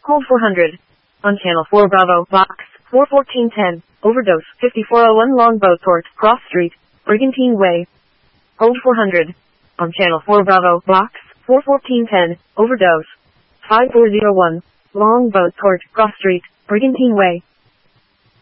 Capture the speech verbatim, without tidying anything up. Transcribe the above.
Hold four hundred. On channel four Bravo, box, four fourteen ten, overdose, fifty-four oh one Longboat Court, Cross Street, Brigantine Way. Hold four hundred. On channel four Bravo, box, four fourteen ten, overdose, five four oh one, Longboat Court, Cross Street, Brigantine Way.